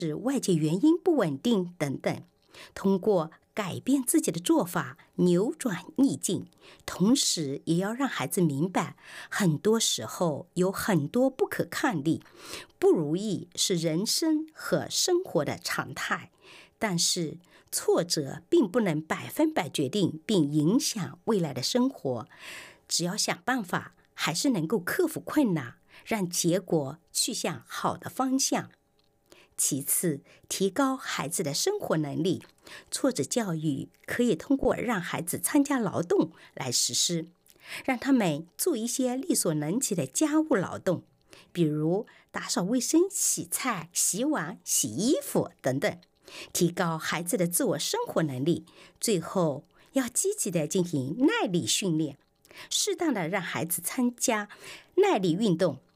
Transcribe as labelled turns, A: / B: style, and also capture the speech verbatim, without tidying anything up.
A: 是外界原因不稳定等等，通过改变自己的做法，扭转逆境，同时也要让孩子明白，很多时候有很多不可抗力，不如意是人生和生活的常态，但是挫折并不能百分百决定并影响未来的生活，只要想办法，还是能够克服困难，让结果去向好的方向。其次，提高孩子的生活能力。挫折教育可以通过让孩子参加劳动来实施，让他们做一些力所能及的家务劳动，比如打扫卫生、洗菜、洗碗、洗衣服等等，提高孩子的自我生活能力。最后，要积极地进行耐力训练，适当的让孩子参加耐力运动，